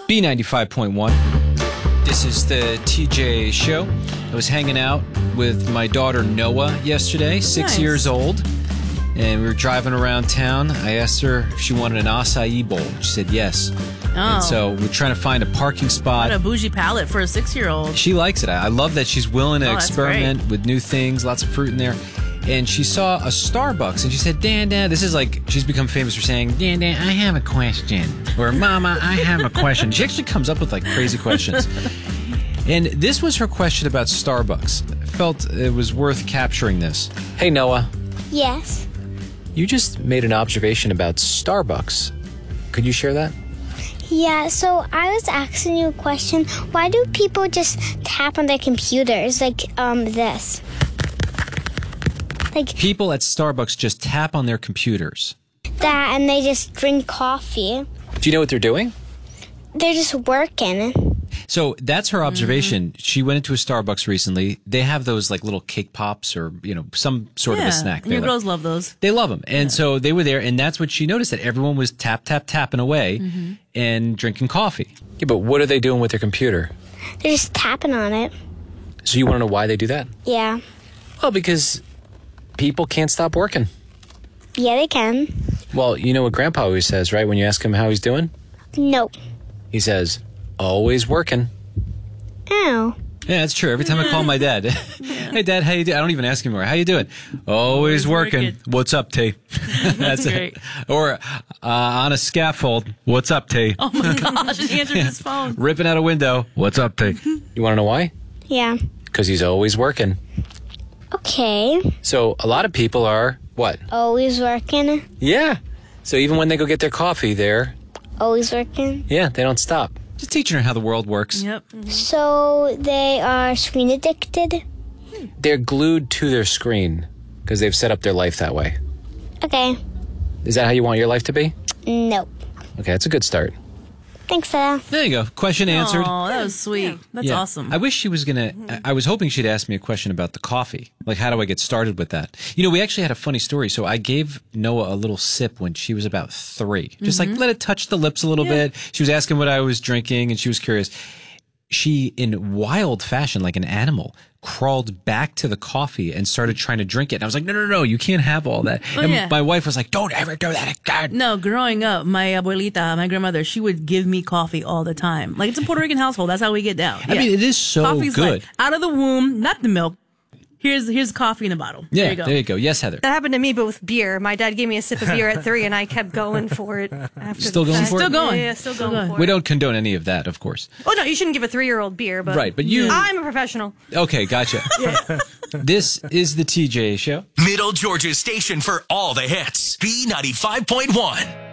B95.1. This is the TJ show. I was hanging out with my daughter Noah yesterday, 6 years old, and we were driving around town. I asked her if she wanted an acai bowl. She said yes. And so we're trying to find a parking spot. What a bougie palate for a 6-year-old. She likes it. I love that she's willing to experiment with new things, lots of fruit in there. And she saw a Starbucks, and she said, Dan, this is like, she's become famous for saying, Dan, I have a question. Or, Mama, I have a question. She actually comes up with, like, crazy questions. And this was her question about Starbucks. I felt it was worth capturing this. Hey, Noah. Yes. You just made an observation about Starbucks. Could you share that? Yeah, so I was asking you a question. Why do people just tap on their computers like this? Like people at Starbucks just tap on their computers. That, and they just drink coffee. Do you know what they're doing? They're just working. So that's her observation. She went into a Starbucks recently. They have those like little cake pops or, some sort of a snack. And your girls love those. They love them. And so they were there, and that's what she noticed, that everyone was tapping away and drinking coffee. Yeah, but what are they doing with their computer? They're just tapping on it. So you want to know why they do that? Yeah. Well, because people can't stop working. Yeah, they can. Well, you know what Grandpa always says, right? When you ask him how he's doing? Nope. He says, always working. Oh. Yeah, that's true. Every time I call my dad, hey, Dad, how you doing? I don't even ask him anymore. How you doing? Always working. What's up, T? That's great. Or on a scaffold, what's up, T? Oh, my gosh. He answered his phone. Ripping out a window, what's up, T? You want to know why? Yeah. Because he's always working. Okay. So a lot of people are, what? Always working. Yeah. So even when they go get their coffee, they're... Always working. Yeah, they don't stop. Just teaching her how the world works. Yep. So they are screen addicted? They're glued to their screen because they've set up their life that way. Okay. Is that how you want your life to be? Nope. Okay, that's a good start. Thanks, Dad. There you go. Question answered. Oh, that was sweet. That's awesome. I wish she was going to... I was hoping she'd ask me a question about the coffee. Like, how do I get started with that? We actually had a funny story. So I gave Noah a little sip when she was about 3. Just like, let it touch the lips a little bit. She was asking what I was drinking, and she was curious. She, in wild fashion, like an animal, crawled back to the coffee and started trying to drink it. And I was like, no, you can't have all that. My wife was like, don't ever do that again. No, growing up, my abuelita, my grandmother, she would give me coffee all the time. Like, it's a Puerto Rican household. That's how we get down. I mean, it is so Coffee's good. Like, out of the womb, not the milk. Here's coffee in a bottle. Yeah, there you go. Yes, Heather. That happened to me, but with beer. My dad gave me a sip of beer at 3, and I kept going for it. Still going for it? Still going. Yeah, still going for it. We don't condone any of that, of course. Oh, no, you shouldn't give a 3-year-old beer, but... Right, but you... I'm a professional. Okay, gotcha. This is the TJ Show. Middle Georgia's station for all the hits. B95.1.